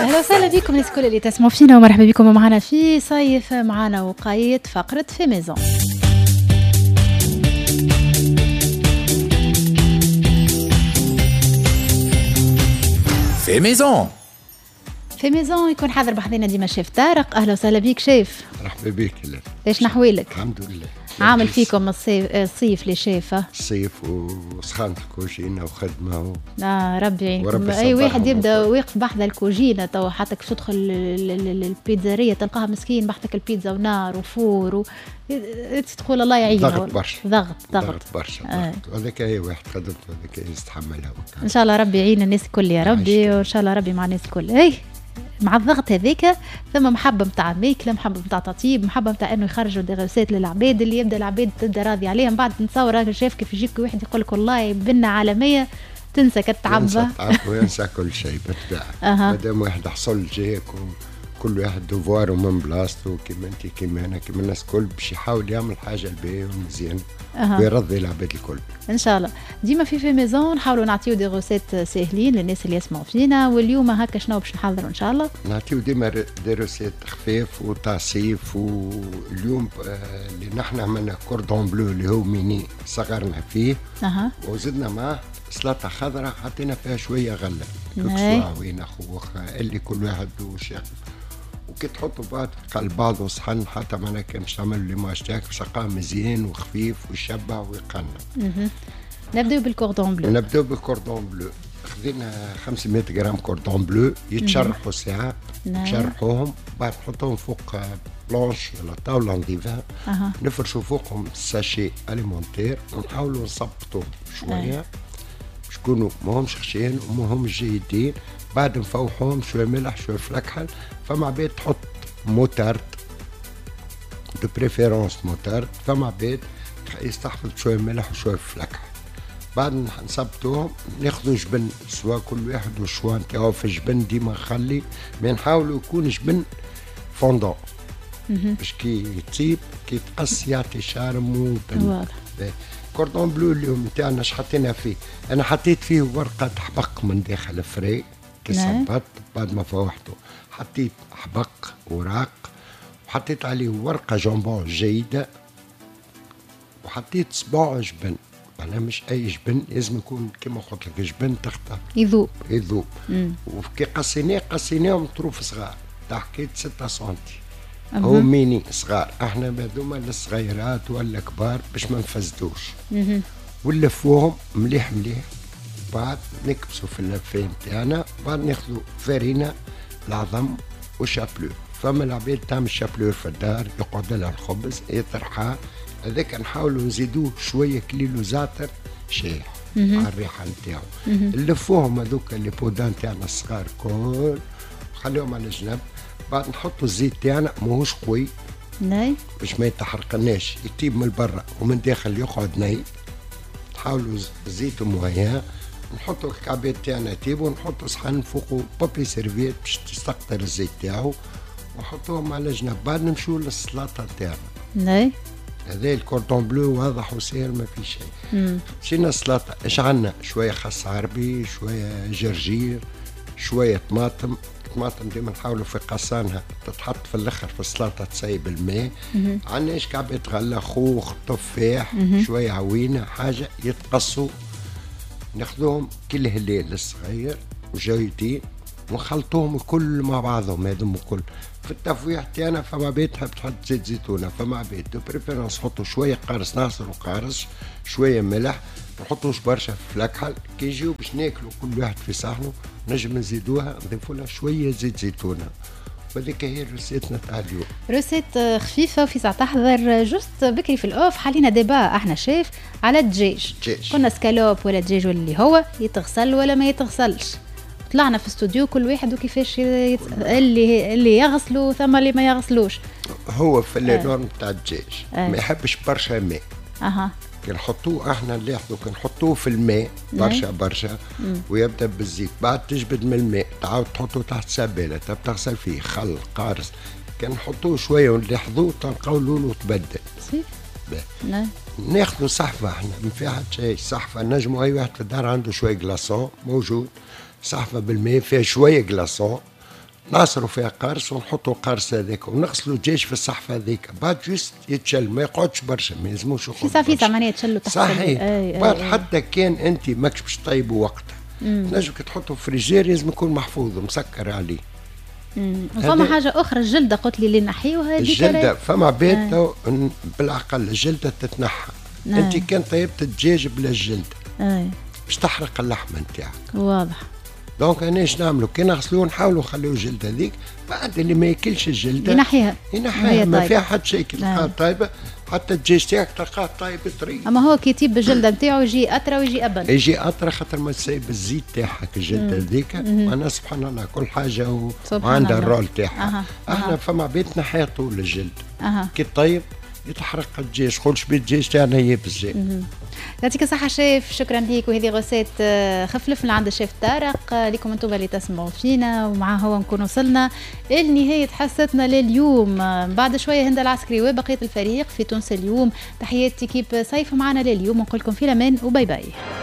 اهلا وسهلا بكم الناس الكل اللي تسمعوا فينا ومرحبا بكم معنا في صيف معنا وقايد فقرة في ميزون. في ميزون في ميزون يكون حاضر بحضينا ديما شيف طارق. اهلا وسهلا بيك شيف. مرحبا بك. ايش نحويلك؟ الحمد لله. عامل فيكم الصيف لشافة صيف وسخانة الكوجينة وخدمة ربي يعينكم. اي واحد يبدا واقف بحذا الكوجينة تو حتى كيف تدخل البيتزارية تلقاها مسكين بحثك البيتزا ونار وفور تقول الله يعينه. ضغط برشا ضغط برشا. وهذاك هي واحد خدمته هذاك يستحملها. ان شاء الله ربي يعين الناس الكل يا ربي، وان شاء الله ربي مع الناس الكل. اي مع الضغط هذيك ثم محبه نتاع ماكله، محبه نتاع تطيب، محبه نتاع انه يخرجوا دي غوسات للعباد اللي يبدا العباد تبدا راضي عليهم. بعد نتصور راجل شاف كيف يجيك واحد يقول لك والله بنه عالميه تنسى كتعبى وينسى كل شيء بالطبع. مادام واحد حصل جاك كل واحد دوفواره من بلاصتو كيما انت كيما انا كيما الناس الكل باش يحاول يعمل حاجه الباهيه ومزيان ويرضي العباد الكل ان شاء الله. ديما في ميزون نحاولوا نعطيو دي غوسات ساهلين للناس اللي يسمعوا فينا، واليوم هكا شنو باش نحضروا ان شاء الله؟ نعطيو ديما دي روسيت خفيف وتعصيف. واليوم اللي نحن عملنا كوردون بلو اللي هو ميني صغرنا فيه وزدنا معاه سلطه خضراء حطينا فيها شويه غله وين اخوخ اللي كل واحد وشاف. وكي تحطوا بعض قلب بعض وصحن حتى معنا كان باش تعملوا لي ماشتاك سقاه مزيان وخفيف ويشبع ويقنن. نبداو بالكوردون بلو. خذينا 500 غرام كوردون بلو يتشرحوا ساعه. نشرحوهم بعد نحطوهم فوق بلانش ولا طاوله نظيفه. نفرشوا فوقهم ساشي اليمونتير ونحاولوا نصبطوا شويه باش يكونوا ماهمش خشين وماهمش جيدين. بعد نفوحوهم شويه ملح شويه فلكحل. فما عباد تحط موتارد دو بريفيرونس موتارد، فما عباد يستحفظ شويه ملح وشويه فلكحل. بعد نصبتوهم ناخذوا جبن سواء كل واحد والشوا نتاعو. في الجبن ديما نخلي ما نحاولوا يكون جبن فوندون باش كي يطيب كي تقص يعطي شارم كوردون بلو اليوم نتاعنا اش حطينا فيه؟ انا حطيت فيه ورقه حبق من داخل فري كي صبت. بعد ما فوحته حطيت حبق وراق وحطيت عليه ورقه جامبون جيده وحطيت صباع جبن. معناها مش اي جبن، لازم يكون كما قلت لك جبن تختار يذوب. وكي قصيناهم طروف صغار تاع حكايه 6 سنتي. هو ميني صغار. احنا هذوما للصغيرات ولا كبار باش ما نفسدوش. ونلفوهم مليح. بعد نكبسوا في اللفين تاعنا. بعد ناخذوا فارينه العظم وشابلور. فما العباد تعمل شابلور في الدار يقعد لها الخبز يطرحها هذاك نحاولوا نزيدوه شويه كليلو زعتر شايح على الريحه نتاعو. نلفوهم هذوك اللي بودان تاعنا الصغار كل خليهم على جنب. بعد نحطوا الزيت تاعنا ماهوش قوي باش ما يتحرقناش يطيب من برا ومن داخل يقعد ني. نحاولوا زيت مويا. نحطوا الكعبات تاعنا يطيبوا. نحطوا صحن فوقه بابي سيرفيت باش تستقطر الزيت تاعو ونحطوهم على جنب. بعد نمشوا للسلطه تاعنا. هذا الكوردون بلو واضح وسهل ما في شيء. مشينا السلطه ايش عندنا؟ شويه خس عربي، شويه جرجير، شويه طماطم ديما نحاولوا في قصانها تتحط في الاخر في السلطه تسيب الماء. عندنا ايش كعبه غله، خوخ، تفاح، شويه عوينه، حاجه يتقصوا. ناخذوهم كل هلال الصغير وجايتين ونخلطوهم الكل مع بعضهم. هذم الكل في التفويح تاعنا. فما بيت تحب تحط زيت زيتونه، فما بيت دو بريفيرونس نحطوا شويه قارص ناصر وقارص، شويه ملح، نحطوش برشا فلكحل. كي يجيو باش ناكلوا كل واحد في صحنه نجم نزيدوها نضيفوا لها شويه زيت زيتونه. وهذيك هي روسيتنا تاع اليوم. روسيت خفيفه في ساعه تحضر. جوست بكري في الاوف حالينا ديبا احنا شايف على الدجاج. كنا سكالوب ولا دجاج اللي هو يتغسل ولا ما يتغسلش. طلعنا في استوديو كل واحد وكيفاش اللي يغسلوا ثم اللي ما يغسلوش. هو في اللون تاع الدجاج ما يحبش برشا ماء. كي نحطوه احنا نلاحظوا كي نحطوه في الماء برشا ويبدا بالزيت. بعد تجبد من الماء تعاود تحطوه تحت سبالة تبدا تغسل فيه خل قارص. كي نحطوه شويه ونلاحظوه تلقاو لونه تبدل. ناخذوا صحفه احنا ما في حد شيء. صحفه نجموا اي واحد في الدار عنده شويه كلاصون موجود. صحفه بالماء فيها شويه كلاصون نعصروا فيها قارص ونحطوا القارص هذاك ونغسلوا الدجاج في الصحفه هذيك، بعد جوست يتشل ما يقعدش برشا، ما يلزموش يقعد برشا. فيسا معناها يتشلوا تحت. صحيح. بعد حتى كان انت ماكش باش طيبه وقتها، تنجم كي تحطه في الفريجير لازم يكون محفوظ ومسكر عليه. فما حاجه اخرى الجلده قلت لي اللي نحيوها الجلده، فما عباد بالعقل الجلده تتنحى. انت كان طيبت الدجاج بلا الجلده باش تحرق اللحم نتاعك. واضح. دونك انا ايش نعملوا؟ كي نغسلوه نحاولوا نخليو الجلده هذيك، بعد اللي ما ياكلش الجلده ينحيها ما فيها حد شيء. كي تلقاها طيبه حتى الدجاج تاعك تلقاه طيب طري. اما هو كي يطيب الجلده نتاعو يجي اطرى ويجي ابن. يجي اطرى خاطر ما تسيب الزيت تاعك الجلده هذيك. انا سبحان الله كل حاجه وعندها الرول تاعها. احنا فما عباد نحيها طول الجلد. كي طيب يتحرق الدجاج، قولش بالدجاج تاعنا يابس جاي. يعطيك الصحة شيف، شكرا ليك. وهذه غوسيت خفلف من عند الشيف طارق. لكم انتم اللي تسمعوا فينا، ومع هو نكون وصلنا لنهاية حصتنا لليوم. بعد شوية هند العسكري وبقية الفريق في تونس اليوم. تحياتي كيب صيف معنا لليوم، ونقول لكم في الأمان وباي باي.